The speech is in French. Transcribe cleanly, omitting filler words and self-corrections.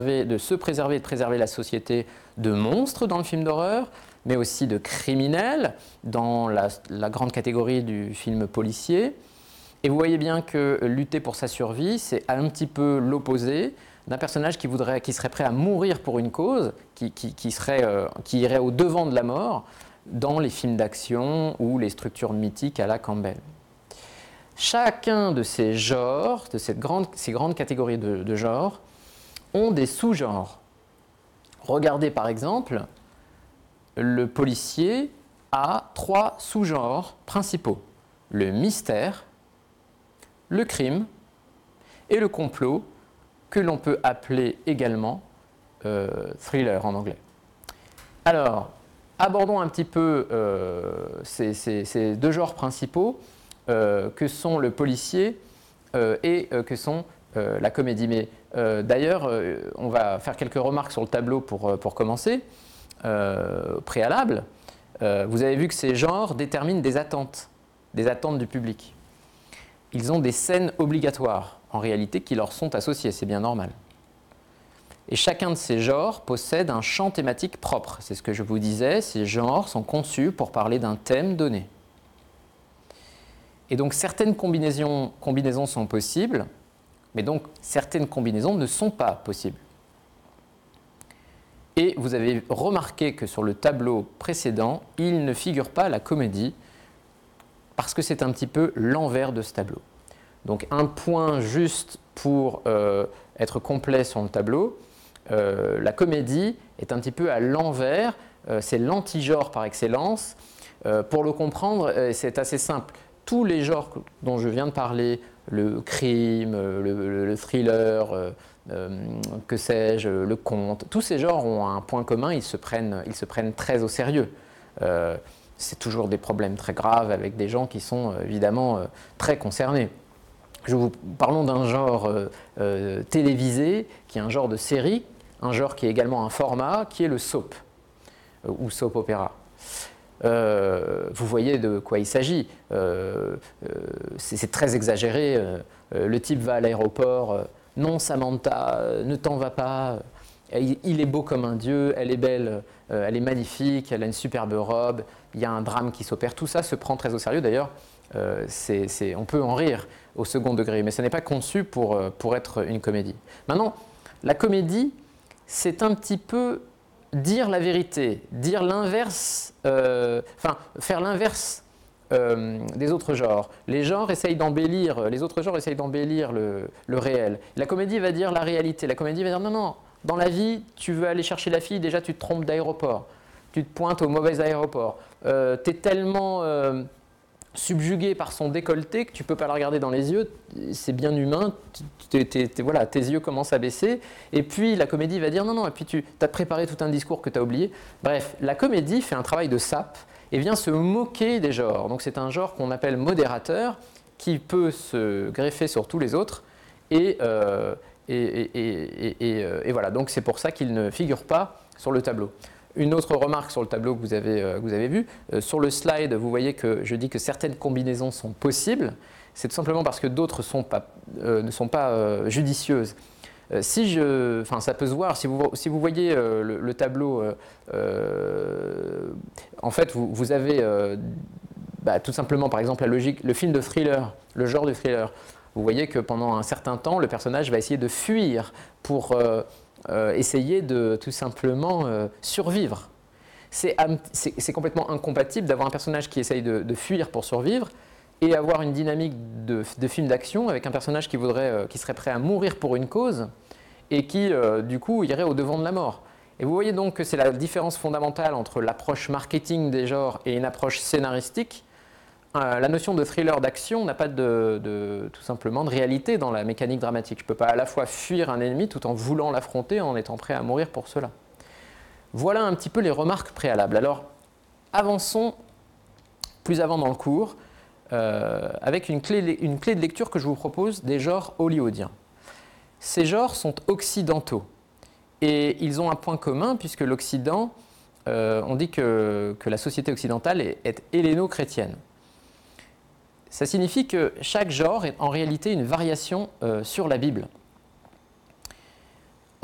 de se préserver et de préserver la société de monstres dans le film d'horreur, mais aussi de criminels dans la grande catégorie du film policier. Et vous voyez bien que lutter pour sa survie, c'est un petit peu l'opposé d'un personnage qui serait prêt à mourir pour une cause, qui irait au devant de la mort dans les films d'action ou les structures mythiques à la Campbell. Chacun de ces genres, de ces grandes catégories de genres, ont des sous-genres. Regardez par exemple, le policier a 3 sous-genres principaux. Le mystère, le crime et le complot, que l'on peut appeler également thriller en anglais. Alors, abordons un petit peu ces 2 genres principaux que sont le policier et que sont la comédie. Mais d'ailleurs, on va faire quelques remarques sur le tableau pour commencer. Préalable, vous avez vu que ces genres déterminent des attentes du public. Ils ont des scènes obligatoires, en réalité, qui leur sont associées, c'est bien normal. Et chacun de ces genres possède un champ thématique propre. C'est ce que je vous disais, ces genres sont conçus pour parler d'un thème donné. Et donc certaines combinaisons sont possibles, mais donc certaines combinaisons ne sont pas possibles. Et vous avez remarqué que sur le tableau précédent, il ne figure pas la comédie, parce que c'est un petit peu l'envers de ce tableau. Donc un point juste pour être complet sur le tableau, la comédie est un petit peu à l'envers, c'est l'anti-genre par excellence. Pour le comprendre, c'est assez simple. Tous les genres dont je viens de parler, le crime, le thriller, que sais-je, le conte, tous ces genres ont un point commun, ils se prennent très au sérieux. C'est toujours des problèmes très graves avec des gens qui sont évidemment très concernés. Parlons d'un genre télévisé, qui est un genre de série, un genre qui est également un format, qui est le soap, ou soap opéra. Vous voyez de quoi il s'agit. C'est très exagéré. Le type va à l'aéroport, non Samantha, ne t'en va pas. Il est beau comme un dieu, elle est belle, elle est magnifique, elle a une superbe robe, il y a un drame qui s'opère. Tout ça se prend très au sérieux. D'ailleurs, on peut en rire au second degré, mais ce n'est pas conçu pour être une comédie. Maintenant, la comédie, c'est un petit peu dire la vérité, dire l'inverse, faire l'inverse des autres genres. Les autres genres essayent d'embellir le réel. La comédie va dire la réalité. La comédie va dire non, dans la vie, tu veux aller chercher la fille, déjà tu te trompes d'aéroport. Tu te pointes au mauvais aéroport. Tu es tellement subjugué par son décolleté que tu ne peux pas la regarder dans les yeux, c'est bien humain, voilà, tes yeux commencent à baisser, et puis la comédie va dire non, et puis tu as préparé tout un discours que tu as oublié. Bref, la comédie fait un travail de sape et vient se moquer des genres. Donc c'est un genre qu'on appelle modérateur, qui peut se greffer sur tous les autres, et voilà, donc c'est pour ça qu'il ne figure pas sur le tableau. Une autre remarque sur le tableau que vous avez vu, sur le slide, vous voyez que je dis que certaines combinaisons sont possibles. C'est tout simplement parce que d'autres ne sont pas judicieuses. Ça peut se voir, si vous voyez le tableau, en fait, vous avez tout simplement, par exemple, la logique, le film de thriller, le genre de thriller. Vous voyez que pendant un certain temps, le personnage va essayer de fuir pour essayer de tout simplement survivre. C'est complètement incompatible d'avoir un personnage qui essaye de fuir pour survivre et avoir une dynamique de film d'action avec un personnage qui serait prêt à mourir pour une cause et qui, du coup, irait au devant de la mort. Et vous voyez donc que c'est la différence fondamentale entre l'approche marketing des genres et une approche scénaristique. La notion de thriller d'action n'a pas tout simplement de réalité dans la mécanique dramatique. Je ne peux pas à la fois fuir un ennemi tout en voulant l'affronter, en étant prêt à mourir pour cela. Voilà un petit peu les remarques préalables. Alors, avançons plus avant dans le cours avec une clé de lecture que je vous propose des genres hollywoodiens. Ces genres sont occidentaux et ils ont un point commun puisque l'Occident, on dit que la société occidentale est helléno-chrétienne. Ça signifie que chaque genre est en réalité une variation sur la Bible.